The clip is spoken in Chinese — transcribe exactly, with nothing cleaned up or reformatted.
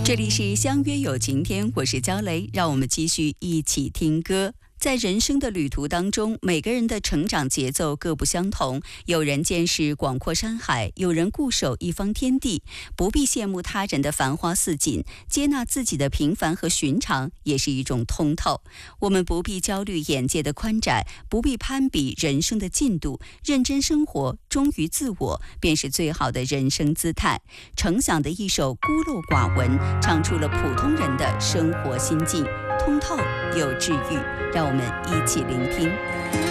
这里是相约有晴天，我是焦雷，让我们继续一起听歌。在人生的旅途当中，每个人的成长节奏各不相同，有人见识广阔山海，有人固守一方天地。不必羡慕他人的繁花似锦，接纳自己的平凡和寻常，也是一种通透。我们不必焦虑眼界的宽窄，不必攀比人生的进度，认真生活，忠于自我，便是最好的人生姿态。程响的一首孤陋寡闻，唱出了普通人的生活心境，通透又治愈。让我们一起聆听。